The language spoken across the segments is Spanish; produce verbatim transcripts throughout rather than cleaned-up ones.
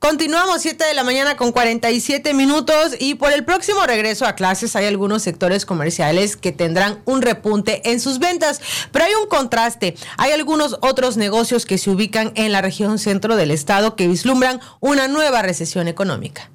Continuamos, siete de la mañana con cuarenta y siete minutos, y por el próximo regreso a clases hay algunos sectores comerciales que tendrán un repunte en sus ventas, pero hay un contraste. Hay algunos otros negocios que se ubican en la región centro del estado que vislumbran una nueva recesión económica.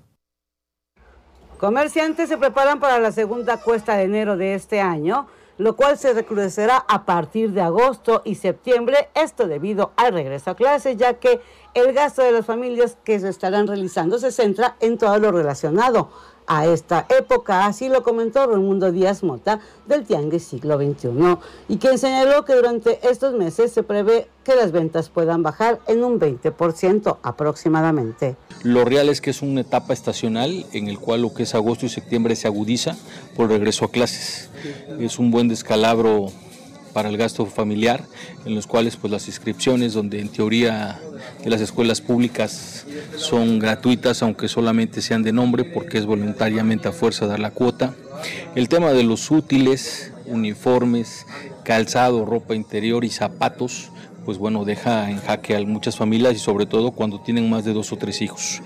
Comerciantes se preparan para la segunda cuesta de enero de este año, lo cual se recrudecerá a partir de agosto y septiembre, esto debido al regreso a clases, ya que el gasto de las familias que se estarán realizando se centra en todo lo relacionado a esta época. Así lo comentó Raimundo Díaz Mota del Tianguis Siglo veintiuno, y quien señaló que durante estos meses se prevé que las ventas puedan bajar en un veinte por ciento aproximadamente. Lo real es que es una etapa estacional en el cual lo que es agosto y septiembre se agudiza por el regreso a clases. Es un buen descalabro para el gasto familiar, en los cuales pues las inscripciones, donde en teoría de las escuelas públicas son gratuitas, aunque solamente sean de nombre, porque es voluntariamente a fuerza dar la cuota. El tema de los útiles, uniformes, calzado, ropa interior y zapatos, pues bueno, deja en jaque a muchas familias, y sobre todo cuando tienen más de dos o tres hijos.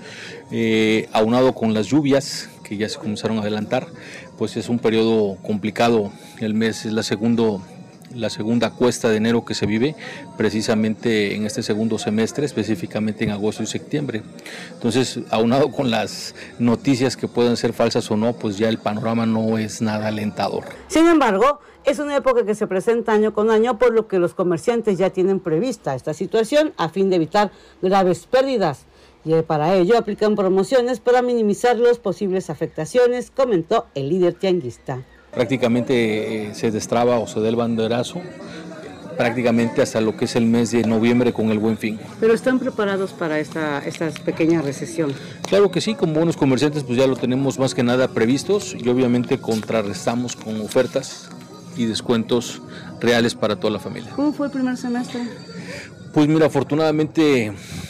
Eh, aunado con las lluvias que ya se comenzaron a adelantar, pues es un periodo complicado. El mes es la segundo la segunda cuesta de enero que se vive precisamente en este segundo semestre, específicamente en agosto y septiembre. Entonces, aunado con las noticias que puedan ser falsas o no, pues ya el panorama no es nada alentador. Sin embargo, es una época que se presenta año con año, por lo que los comerciantes ya tienen prevista esta situación a fin de evitar graves pérdidas. Y para ello aplican promociones para minimizar las posibles afectaciones, comentó el líder tianguista. Prácticamente eh, se destraba o se da el banderazo prácticamente hasta lo que es el mes de noviembre con el Buen Fin. ¿Pero están preparados para esta, esta pequeña recesión? Claro que sí, como buenos comerciantes pues ya lo tenemos más que nada previstos, y obviamente contrarrestamos con ofertas y descuentos reales para toda la familia. ¿Cómo fue el primer semestre? Pues mira, afortunadamente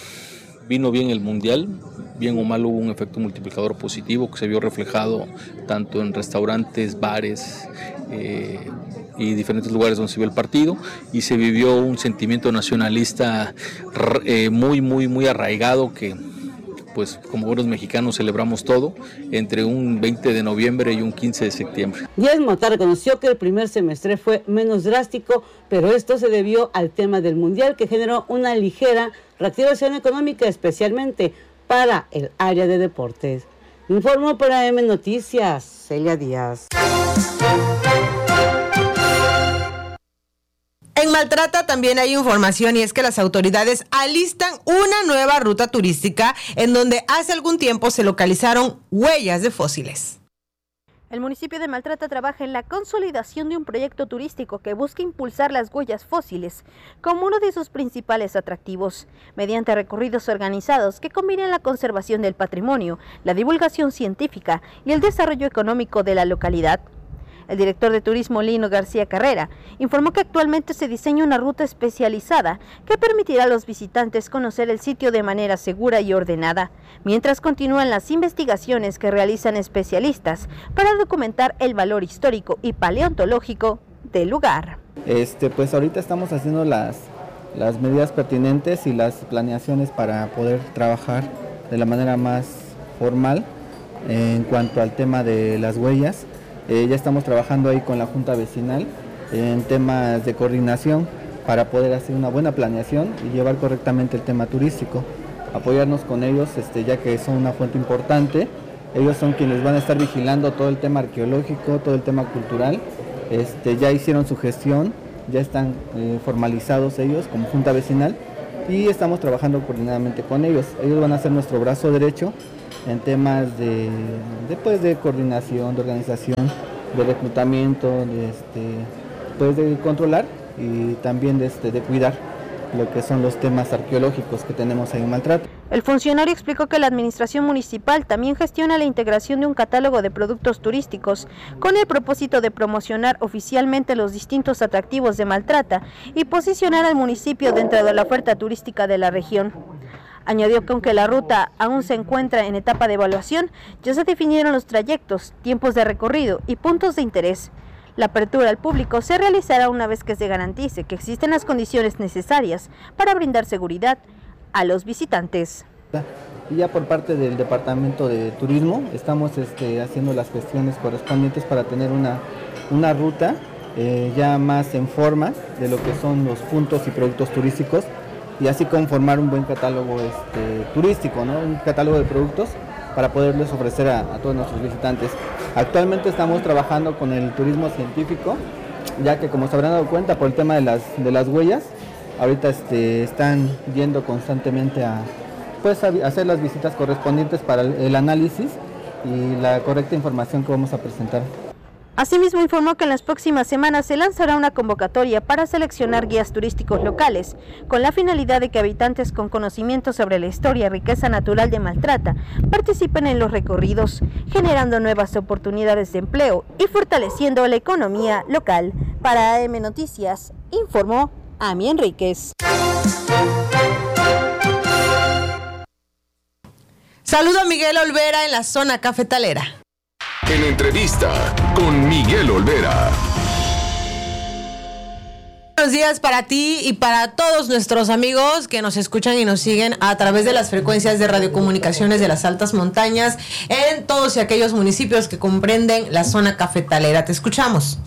vino bien el Mundial. Bien o mal hubo un efecto multiplicador positivo que se vio reflejado tanto en restaurantes, bares eh, y diferentes lugares donde se vio el partido, y se vivió un sentimiento nacionalista eh, muy, muy, muy arraigado que, pues como buenos mexicanos celebramos todo entre un veinte de noviembre y un quince de septiembre. Díaz Mota reconoció que el primer semestre fue menos drástico, pero esto se debió al tema del Mundial, que generó una ligera reactivación económica, especialmente para el área de deportes. Informó para M Noticias, Celia Díaz. En Maltrata también hay información, y es que las autoridades alistan una nueva ruta turística en donde hace algún tiempo se localizaron huellas de fósiles. El municipio de Maltrata trabaja en la consolidación de un proyecto turístico que busca impulsar las huellas fósiles como uno de sus principales atractivos, mediante recorridos organizados que combinen la conservación del patrimonio, la divulgación científica y el desarrollo económico de la localidad. El director de turismo, Lino García Carrera, informó que actualmente se diseña una ruta especializada que permitirá a los visitantes conocer el sitio de manera segura y ordenada, mientras continúan las investigaciones que realizan especialistas para documentar el valor histórico y paleontológico del lugar. Este, pues ahorita estamos haciendo las, las medidas pertinentes y las planeaciones para poder trabajar de la manera más formal en cuanto al tema de las huellas. Eh, ya estamos trabajando ahí con la Junta Vecinal en temas de coordinación para poder hacer una buena planeación y llevar correctamente el tema turístico. Apoyarnos con ellos, este, ya que son una fuente importante. Ellos son quienes van a estar vigilando todo el tema arqueológico, todo el tema cultural. Este, ya hicieron su gestión, ya están eh, formalizados ellos como Junta Vecinal, y estamos trabajando coordinadamente con ellos. Ellos van a ser nuestro brazo derecho en temas de, de, pues, de coordinación, de organización, de reclutamiento, de, este, pues, de controlar y también de, este, de cuidar lo que son los temas arqueológicos que tenemos ahí en Maltrata. El funcionario explicó que la administración municipal también gestiona la integración de un catálogo de productos turísticos con el propósito de promocionar oficialmente los distintos atractivos de Maltrata y posicionar al municipio dentro de la oferta turística de la región. Añadió que aunque la ruta aún se encuentra en etapa de evaluación, ya se definieron los trayectos, tiempos de recorrido y puntos de interés. La apertura al público se realizará una vez que se garantice que existen las condiciones necesarias para brindar seguridad a los visitantes. Y ya por parte del Departamento de Turismo estamos este, haciendo las gestiones correspondientes para tener una, una ruta eh, ya más en forma de lo que son los puntos y productos turísticos, y así conformar un buen catálogo este, turístico, ¿no? Un catálogo de productos para poderles ofrecer a, a todos nuestros visitantes. Actualmente estamos trabajando con el turismo científico, ya que como se habrán dado cuenta por el tema de las, de las huellas, ahorita este, están yendo constantemente a, pues, a hacer las visitas correspondientes para el, el análisis y la correcta información que vamos a presentar. Asimismo, informó que en las próximas semanas se lanzará una convocatoria para seleccionar guías turísticos locales, con la finalidad de que habitantes con conocimiento sobre la historia y riqueza natural de Maltrata participen en los recorridos, generando nuevas oportunidades de empleo y fortaleciendo la economía local. Para A M Noticias, informó Ami Enríquez. Saludo a Miguel Olvera en la zona cafetalera. En entrevista con Miguel Olvera. Buenos días para ti y para todos nuestros amigos que nos escuchan y nos siguen a través de las frecuencias de radiocomunicaciones de las altas montañas en todos y aquellos municipios que comprenden la zona cafetalera. Te escuchamos.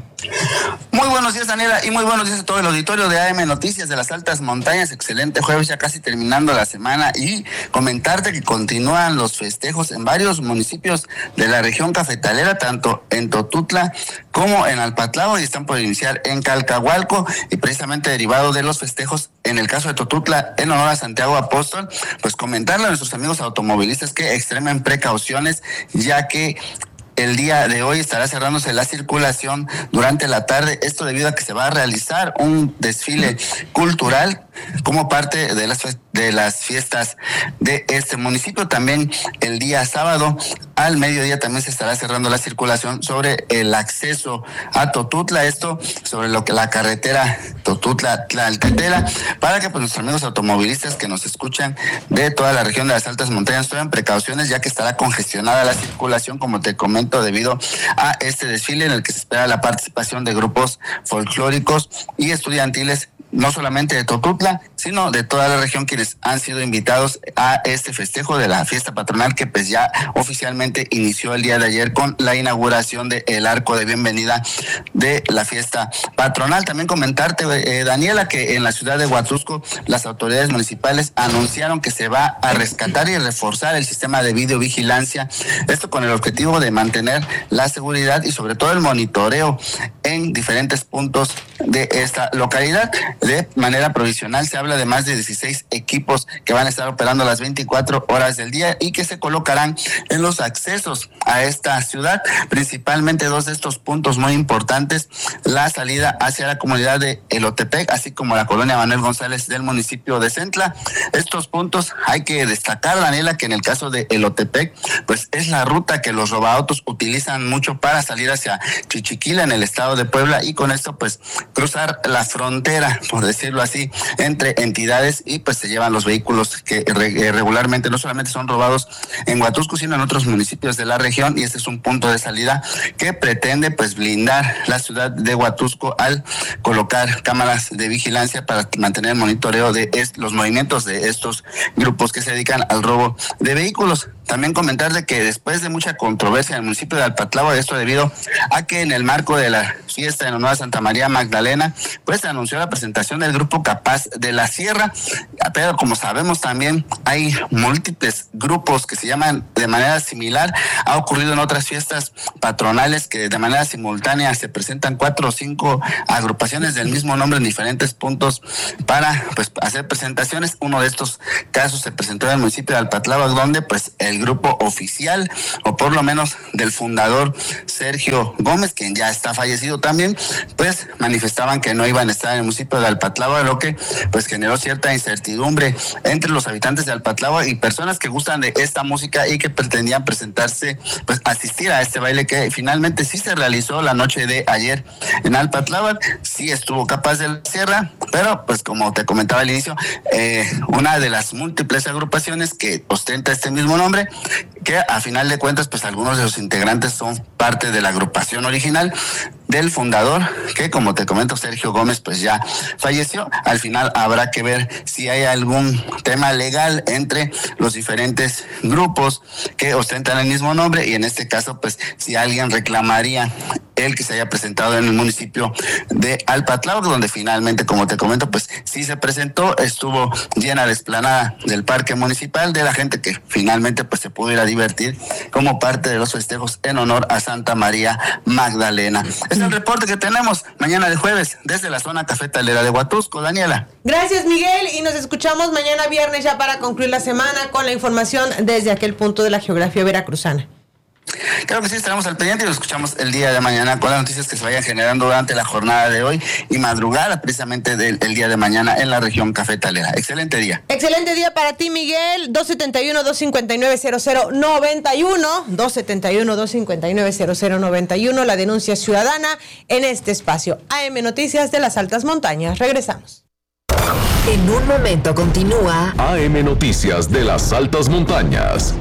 Muy buenos días, Daniela, y muy buenos días a todo el auditorio de A M Noticias de las Altas Montañas. Excelente jueves, ya casi terminando la semana, y comentarte que continúan los festejos en varios municipios de la región cafetalera, tanto en Totutla como en Alpatlao, y están por iniciar en Calcahualco, y precisamente derivado de los festejos, en el caso de Totutla, en honor a Santiago Apóstol, pues comentarle a nuestros amigos automovilistas que extremen precauciones, ya que el día de hoy estará cerrándose la circulación durante la tarde, esto debido a que se va a realizar un desfile cultural como parte de las de las fiestas de este municipio. También el día sábado al mediodía también se estará cerrando la circulación sobre el acceso a Totutla, esto sobre lo que la carretera Totutla-Tlaltetela, para que pues nuestros amigos automovilistas que nos escuchan de toda la región de las altas montañas tomen precauciones, ya que estará congestionada la circulación, como te comento, debido a este desfile en el que se espera la participación de grupos folclóricos y estudiantiles, no solamente de Totutla, sino de toda la región, quienes han sido invitados a este festejo de la fiesta patronal, que pues ya oficialmente inició el día de ayer con la inauguración del arco de bienvenida de la fiesta patronal. También comentarte, eh, Daniela, que en la ciudad de Huatusco las autoridades municipales anunciaron que se va a rescatar y reforzar el sistema de videovigilancia, esto con el objetivo de mantener la seguridad y sobre todo el monitoreo en diferentes puntos de esta localidad. De manera provisional se habla de más de dieciséis equipos que van a estar operando las veinticuatro horas del día y que se colocarán en los accesos a esta ciudad, principalmente dos de estos puntos muy importantes: la salida hacia la comunidad de Elotepec, así como la colonia Manuel González del municipio de Centla. Estos puntos hay que destacar, Daniela, que en el caso de Elotepec, pues es la ruta que los robaautos utilizan mucho para salir hacia Chichiquila en el estado de Puebla, y con esto pues cruzar la frontera, por decirlo así, entre entidades, y pues se llevan los vehículos que re, regularmente no solamente son robados en Huatusco, sino en otros municipios de la región, y este es un punto de salida que pretende pues blindar la ciudad de Huatusco al colocar cámaras de vigilancia para mantener el monitoreo de est- los movimientos de estos grupos que se dedican al robo de vehículos. También comentarle que después de mucha controversia en el municipio de Alpatlao, esto debido a que en el marco de la fiesta en honor a Santa María Magdalena, pues se anunció la presentación del grupo Capaz de la Sierra, pero como sabemos también hay múltiples grupos que se llaman de manera similar. Ha ocurrido en otras fiestas patronales que de manera simultánea se presentan cuatro o cinco agrupaciones del mismo nombre en diferentes puntos para pues hacer presentaciones. Uno de estos casos se presentó en el municipio de Alpatlao, donde pues el grupo oficial, o por lo menos del fundador Sergio Gómez, quien ya está fallecido también, pues manifestaban que no iban a estar en el municipio de Alpatlao, lo que pues generó cierta incertidumbre entre los habitantes de Alpatlao y personas que gustan de esta música y que pretendían presentarse, pues asistir a este baile que finalmente sí se realizó la noche de ayer en Alpatlao. Sí estuvo Capaz de la Sierra, pero pues como te comentaba al inicio, eh, una de las múltiples agrupaciones que ostenta este mismo nombre que a final de cuentas, pues algunos de sus integrantes son parte de la agrupación original del fundador, que como te comento, Sergio Gómez, pues ya falleció. Al final habrá que ver si hay algún tema legal entre los diferentes grupos que ostentan el mismo nombre, y en este caso, pues si alguien reclamaría el que se haya presentado en el municipio de Alpatláhuac, donde finalmente, como te comento, pues sí se presentó, estuvo llena la explanada del parque municipal de la gente que finalmente pues se pudo ir a divertir como parte de los festejos en honor a Santa María Magdalena. Es el reporte que tenemos mañana de jueves desde la zona cafetalera de Huatusco. Daniela. Gracias, Miguel, y nos escuchamos mañana viernes ya para concluir la semana con la información desde aquel punto de la geografía veracruzana. Claro que sí, estaremos al pendiente y nos escuchamos el día de mañana con las noticias que se vayan generando durante la jornada de hoy y madrugada precisamente del el día de mañana en la región cafetalera. Excelente día. Excelente día para ti, Miguel. dos setenta y uno, dos cincuenta y nueve, cero cero noventa y uno. dos setenta y uno, dos cincuenta y nueve, cero cero noventa y uno. La denuncia ciudadana en este espacio. A M Noticias de las Altas Montañas. Regresamos. En un momento continúa A M Noticias de las Altas Montañas.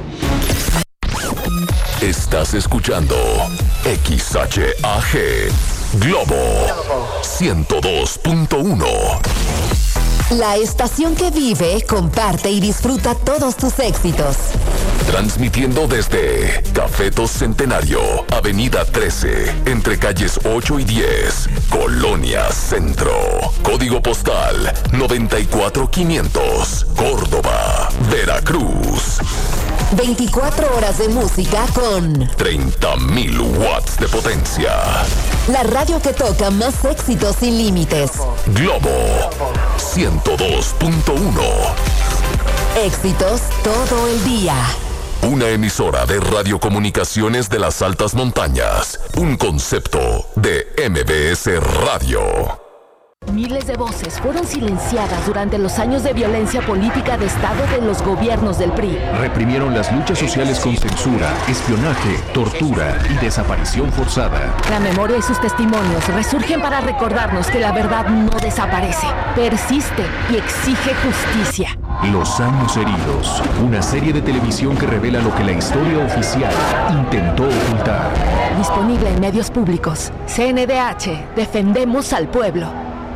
Estás escuchando X H A G Globo ciento dos punto uno. la estación que vive, comparte y disfruta todos tus éxitos. Transmitiendo desde Cafetos Centenario, Avenida trece, entre calles ocho y diez, Colonia Centro. Código postal noventa y cuatro quinientos, Córdoba, Veracruz. veinticuatro horas de música con treinta mil watts de potencia. La radio que toca más éxitos sin límites. Globo ciento dos punto uno. Éxitos todo el día. Una emisora de radiocomunicaciones de las altas montañas. Un concepto de M B S Radio. Miles de voces fueron silenciadas durante los años de violencia política de Estado de los gobiernos del P R I. Reprimieron las luchas sociales con censura, espionaje, tortura y desaparición forzada. La memoria y sus testimonios resurgen para recordarnos que la verdad no desaparece, persiste y exige justicia. Los años heridos, una serie de televisión que revela lo que la historia oficial intentó ocultar. Disponible en medios públicos. C N D H, defendemos al pueblo.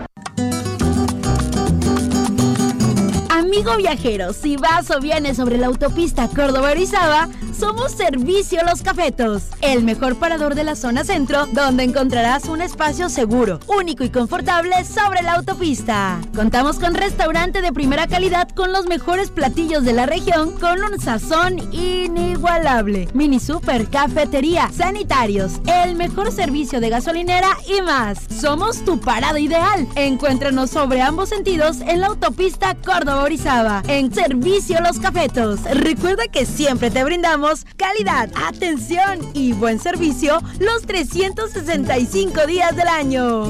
Amigo viajero, si vas o vienes sobre la autopista Córdoba-Orizaba, somos Servicio Los Cafetos, el mejor parador de la zona centro, donde encontrarás un espacio seguro, único y confortable sobre la autopista. Contamos con restaurante de primera calidad con los mejores platillos de la región, con un sazón inigualable, mini super, cafetería, sanitarios, el mejor servicio de gasolinera y más. Somos tu parada ideal. Encuéntranos sobre ambos sentidos en la autopista Córdoba-Orizaba, en Servicio Los Cafetos. Recuerda que siempre te brindamos calidad, atención y buen servicio los trescientos sesenta y cinco días del año.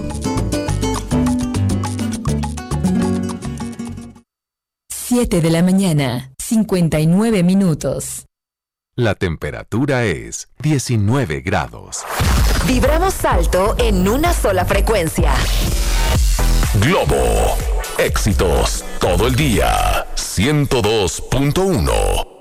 siete de la mañana, cincuenta y nueve minutos. La temperatura es diecinueve grados. Vibramos alto en una sola frecuencia. Globo, éxitos todo el día, ciento dos punto uno.